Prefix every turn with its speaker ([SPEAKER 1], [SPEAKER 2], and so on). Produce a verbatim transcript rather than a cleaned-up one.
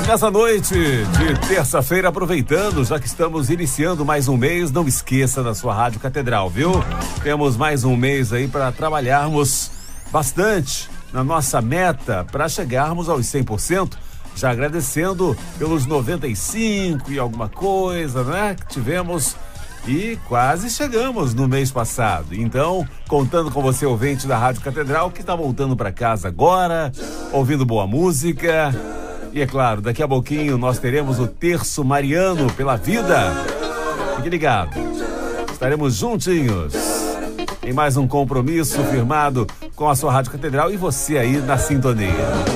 [SPEAKER 1] nessa noite de terça-feira, aproveitando, já que estamos iniciando mais um mês, não esqueça da sua Rádio Catedral, viu? Temos mais um mês aí para trabalharmos bastante na nossa meta para chegarmos aos cem por cento, já agradecendo pelos noventa e cinco e alguma coisa, né? Que tivemos e quase chegamos no mês passado. Então, contando com você, ouvinte da Rádio Catedral, que está voltando para casa agora, ouvindo boa música. E é claro, daqui a pouquinho nós teremos o Terço Mariano pela Vida. Fique ligado, estaremos juntinhos em mais um compromisso firmado com a sua Rádio Catedral e você aí na sintonia.